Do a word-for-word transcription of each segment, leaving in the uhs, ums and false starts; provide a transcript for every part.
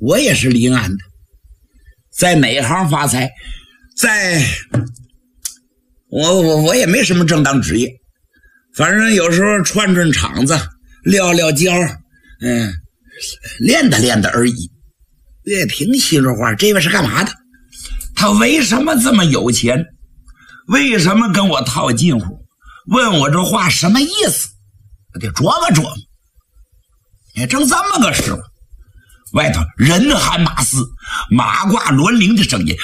我也是临安的，在哪行发财？在，我我我也没什么正当职业，反正有时候串串场子，撂撂跤，嗯，练的练的而已。岳平心说话，这位是干嘛的？他为什么这么有钱？为什么跟我套近乎？问我这话什么意思？我得琢磨琢磨。也正这么个时候，外头人喊马嘶，马挂銮铃的声音，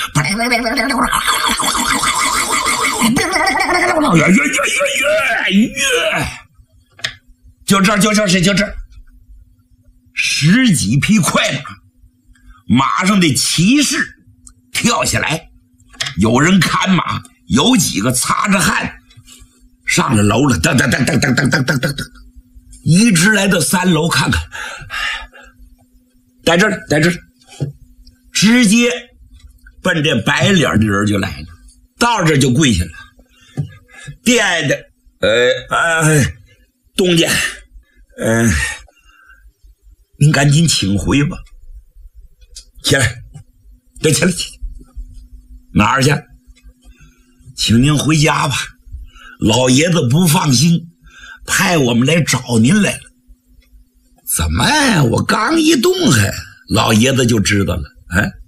就这儿就这儿就这儿，十几匹快马，马上的骑士跳下来，有人看马，有几个擦着汗上了楼了，噔噔噔噔噔噔噔噔噔噔，一直来到三楼看看，在这儿在这儿，直接奔这白脸的人就来了，到这就跪下了。殿爱的呃呃东家，呃您赶紧请回吧。起来，对，起来起来，哪儿去？请您回家吧，老爷子不放心，派我们来找您来了。怎么呀？我刚一动还，老爷子就知道了。哎，